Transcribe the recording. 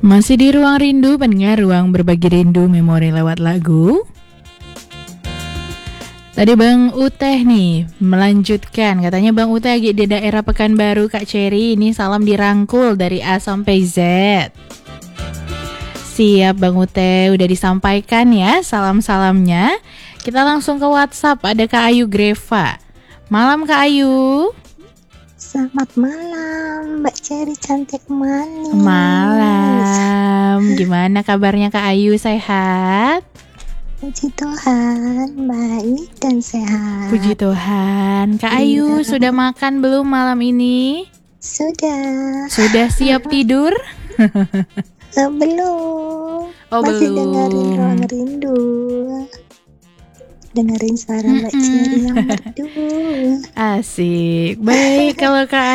Masih di Ruang Rindu, pendengar, ruang berbagi rindu memori lewat lagu. Tadi Bang Uteh nih melanjutkan, katanya Bang Uteh lagi di daerah Pekanbaru Kak Cherry. Ini salam dirangkul dari A sampai Z. Siap Bang Uteh, udah disampaikan ya salam-salamnya. Kita langsung ke WhatsApp, ada Kak Ayu Greva. Malam Kak Ayu. Selamat malam Mbak Cherry cantik manis. Malam. Gimana kabarnya Kak Ayu, sehat? Puji Tuhan, baik dan sehat. Puji Tuhan. Kak Ayu, sudah makan belum malam ini? Sudah. Sudah siap tidur? Belum. Oh, masih belum. dengerin Ruang Rindu. Dengerin suara Mbak Cherry yang merdu. Asik. Baik, kalau Kak